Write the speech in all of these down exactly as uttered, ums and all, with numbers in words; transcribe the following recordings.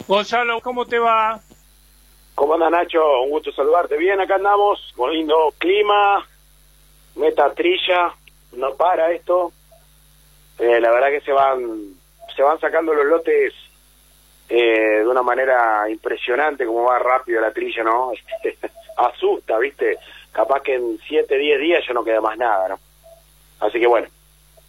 Gonzalo, ¿cómo te va? ¿Cómo anda, Nacho? Un gusto saludarte. Bien, acá andamos, con lindo clima, meta trilla, no para esto. Eh, la verdad que se van se van sacando los lotes eh, de una manera impresionante, como va rápido la trilla, ¿no? Asusta, ¿viste? Capaz que en siete, diez días ya no queda más nada, ¿no? Así que bueno.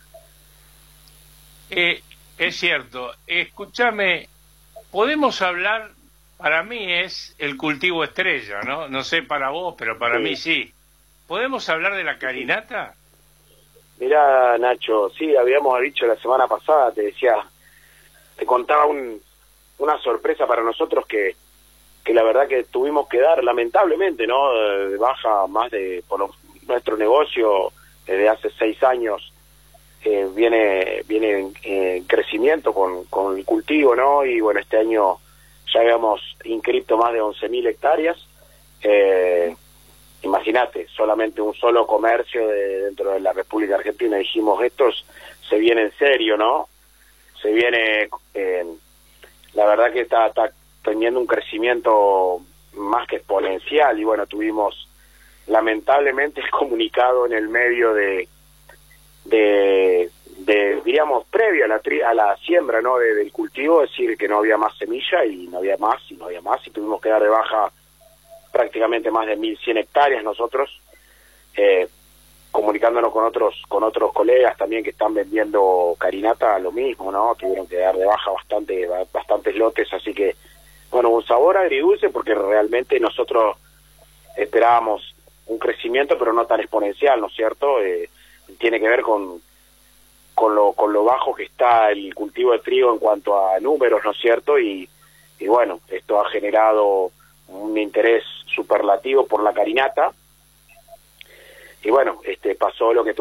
Eh, es cierto. Escúchame, podemos hablar, para mí es el cultivo estrella, ¿no? No sé para vos, pero para Sí. mí sí. ¿Podemos hablar de la carinata? Mirá, Nacho, sí, habíamos dicho la semana pasada, te decía, te contaba un, una sorpresa para nosotros que, que la verdad que tuvimos que dar, lamentablemente, ¿no? De baja más de, por lo, nuestro negocio desde hace seis años eh, viene viene en, en crecimiento con, con el cultivo, ¿no? Y bueno, este año ya habíamos inscrito más de once mil hectáreas. Eh, Imagínate, solamente un solo comercio de, dentro de la República Argentina. Dijimos, estos se viene en serio, ¿no? Se viene, eh, la verdad que está, está teniendo un crecimiento más que exponencial. Y bueno, tuvimos lamentablemente el comunicado en el medio de, de, de diríamos, previo a la, tri, a la siembra, ¿no? De, del cultivo, decir que no había más semilla y no había más y no había más y tuvimos que dar de baja prácticamente más de mil cien hectáreas nosotros, eh, comunicándonos con otros con otros colegas también que están vendiendo carinata, lo mismo, ¿no? Tuvieron que dar de baja bastante bastantes lotes, así que, bueno, un sabor agridulce porque realmente nosotros esperábamos un crecimiento, pero no tan exponencial, ¿no es cierto? Eh, tiene que ver con, con, lo, con lo bajo que está el cultivo de trigo en cuanto a números, ¿no es cierto? Y, y bueno, esto ha generado un interés superlativo por la carinata y bueno, este pasó lo que